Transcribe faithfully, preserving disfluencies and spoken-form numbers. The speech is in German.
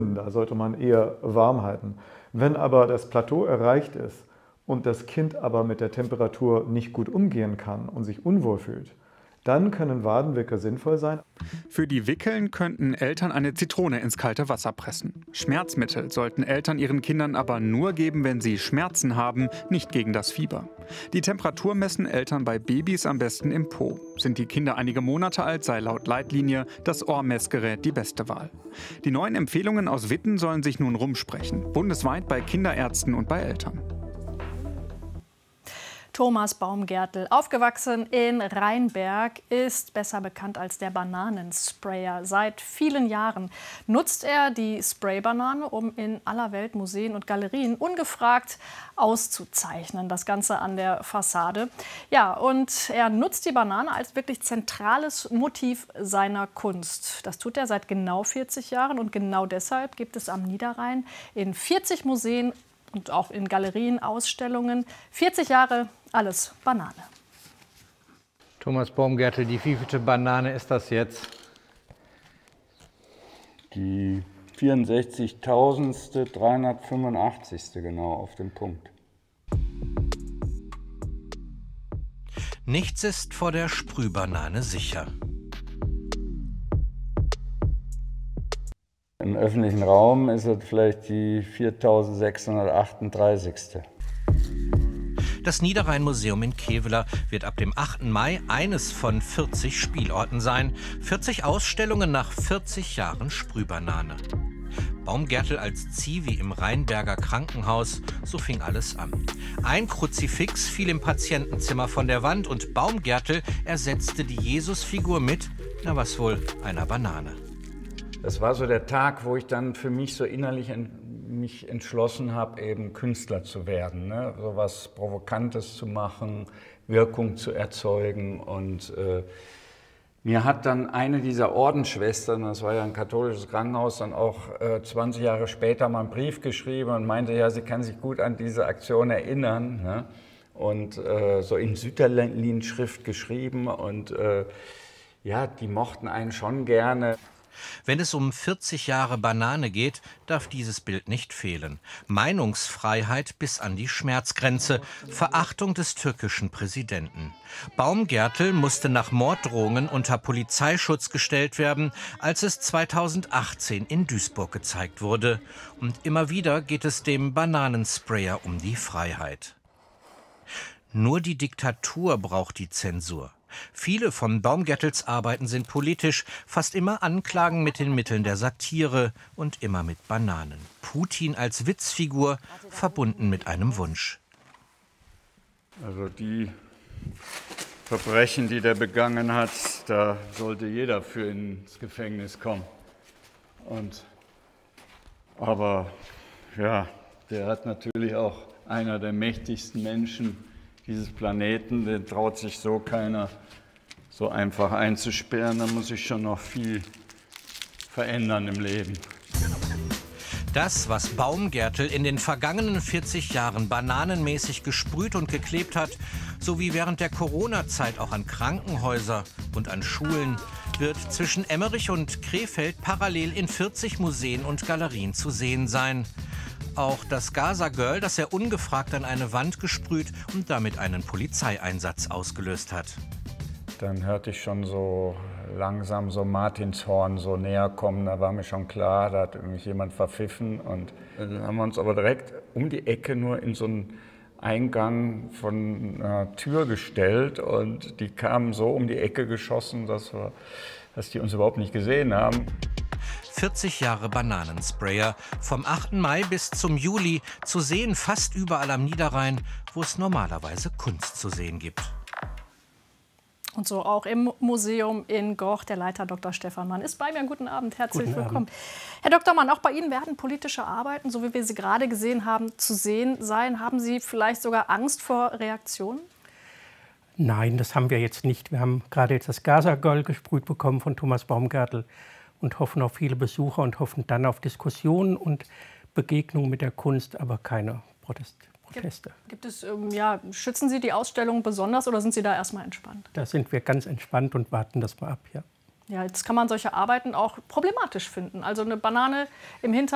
Da sollte man eher warm halten. Wenn aber das Plateau erreicht ist und das Kind aber mit der Temperatur nicht gut umgehen kann und sich unwohl fühlt, dann können Wadenwickel sinnvoll sein. Für die Wickeln könnten Eltern eine Zitrone ins kalte Wasser pressen. Schmerzmittel sollten Eltern ihren Kindern aber nur geben, wenn sie Schmerzen haben, nicht gegen das Fieber. Die Temperatur messen Eltern bei Babys am besten im Po. Sind die Kinder einige Monate alt, sei laut Leitlinie das Ohrmessgerät die beste Wahl. Die neuen Empfehlungen aus Witten sollen sich nun rumsprechen. Bundesweit bei Kinderärzten und bei Eltern. Thomas Baumgärtel, aufgewachsen in Rheinberg, ist besser bekannt als der Bananensprayer. Seit vielen Jahren nutzt er die Spraybanane, um in aller Welt Museen und Galerien ungefragt auszuzeichnen. Das Ganze an der Fassade. Ja, und er nutzt die Banane als wirklich zentrales Motiv seiner Kunst. Das tut er seit genau vierzig Jahren und genau deshalb gibt es am Niederrhein in vierzig Museen und auch in Galerien Ausstellungen vierzig Jahre alles Banane. Thomas Baumgärtel, die wievielte Banane ist das jetzt? Die vierundsechzigtausenddreihundertfünfundachtzigste genau auf den Punkt. Nichts ist vor der Sprühbanane sicher. Im öffentlichen Raum ist es vielleicht die viertausendsechshundertachtunddreißigste. Das Niederrhein-Museum in Kevela wird ab dem achten Mai eines von vierzig Spielorten sein. vierzig Ausstellungen nach vierzig Jahren Sprühbanane. Baumgärtel als Zivi im Rheinberger Krankenhaus, so fing alles an. Ein Kruzifix fiel im Patientenzimmer von der Wand und Baumgärtel ersetzte die Jesusfigur mit, na was wohl, einer Banane. Das war so der Tag, wo ich dann für mich so innerlich ent- mich entschlossen habe, eben Künstler zu werden, ne? So was Provokantes zu machen, Wirkung zu erzeugen. Und äh, mir hat dann eine dieser Ordensschwestern, das war ja ein katholisches Krankenhaus, dann auch äh, zwanzig Jahre später mal einen Brief geschrieben und meinte, ja, sie kann sich gut an diese Aktion erinnern, ne? Und äh, so in Sütterlin-Schrift geschrieben und äh, ja, die mochten einen schon gerne. Wenn es um vierzig Jahre Banane geht, darf dieses Bild nicht fehlen. Meinungsfreiheit bis an die Schmerzgrenze, Verachtung des türkischen Präsidenten. Baumgärtel musste nach Morddrohungen unter Polizeischutz gestellt werden, als es zweitausendachtzehn in Duisburg gezeigt wurde. Und immer wieder geht es dem Bananensprayer um die Freiheit. Nur die Diktatur braucht die Zensur. Viele von Baumgärtels Arbeiten sind politisch, fast immer Anklagen mit den Mitteln der Satire und immer mit Bananen. Putin als Witzfigur, verbunden mit einem Wunsch. Also die Verbrechen, die der begangen hat, da sollte jeder für ins Gefängnis kommen. Und, aber ja, der hat natürlich auch einer der mächtigsten Menschen dieses Planeten, den traut sich so keiner so einfach einzusperren. Da muss sich schon noch viel verändern im Leben. Das, was Baumgärtel in den vergangenen vierzig Jahren bananenmäßig gesprüht und geklebt hat, sowie während der Corona-Zeit auch an Krankenhäuser und an Schulen, wird zwischen Emmerich und Krefeld parallel in vierzig Museen und Galerien zu sehen sein. Auch das Gaza Girl, das er ungefragt an eine Wand gesprüht und damit einen Polizeieinsatz ausgelöst hat. Dann hörte ich schon so langsam so Martinshorn so näher kommen. Da war mir schon klar, da hat mich jemand verpfiffen. Und dann haben wir uns aber direkt um die Ecke nur in so einen Eingang von einer Tür gestellt. Und die kamen so um die Ecke geschossen, dass, wir, dass die uns überhaupt nicht gesehen haben. vierzig Jahre Bananensprayer, vom achten Mai bis zum Juli, zu sehen fast überall am Niederrhein, wo es normalerweise Kunst zu sehen gibt. Und so auch im Museum in Goch. Der Leiter Doktor Stefan Mann ist bei mir. Guten Abend, herzlich Guten willkommen. Abend. Herr Doktor Mann, auch bei Ihnen werden politische Arbeiten, so wie wir sie gerade gesehen haben, zu sehen sein. Haben Sie vielleicht sogar Angst vor Reaktionen? Nein, das haben wir jetzt nicht. Wir haben gerade jetzt das Gaza Girl gesprüht bekommen von Thomas Baumgärtel und hoffen auf viele Besucher und hoffen dann auf Diskussionen und Begegnungen mit der Kunst, aber keine Protest Proteste. Gibt, gibt es, ähm, ja, schützen Sie die Ausstellung besonders oder sind Sie da erstmal entspannt? Da sind wir ganz entspannt und warten das mal ab, ja. Ja, jetzt kann man solche Arbeiten auch problematisch finden. Also eine Banane im Hintern